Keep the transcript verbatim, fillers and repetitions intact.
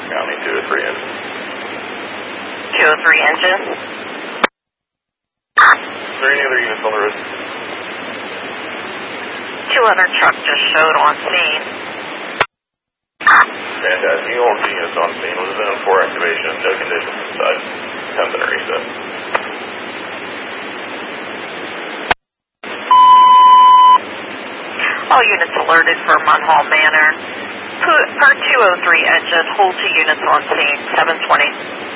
County two oh three engine. two oh three engine. Is there any other units on the road? Two other trucks just showed on scene. Fantastic. You all see units on scene with a zone four activation, no conditions inside. ten minute reset. All units alerted for Munhall Manor. Per two oh three engine, hold two units on scene, seven twenty.